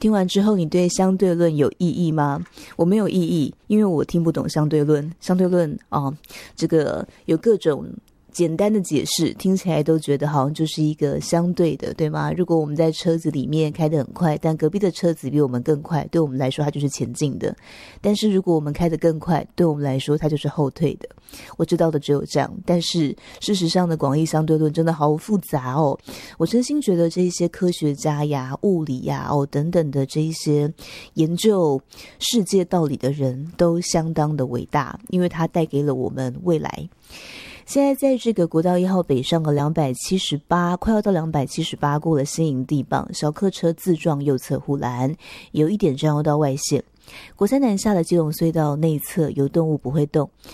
听完之后，你对相对论有异议吗？我没有异议，因为我听不懂相对论。相对论这个有各种简单的解释，听起来都觉得好像就是一个相对的，对吗？如果我们在车子里面开得很快，但隔壁的车子比我们更快，对我们来说它就是前进的。但是如果我们开得更快，对我们来说它就是后退的。我知道的只有这样，但是事实上的广义相对论真的好复杂哦。我真心觉得这些科学家呀、物理呀、等等的这一些研究世界道理的人都相当的伟大，因为它带给了我们未来。现在在这个国道1号北上的278，快要到278，过了新营地磅，小客车自撞右侧护栏，有一点占用到外线。国三南下的基隆隧道内侧有动物不会动，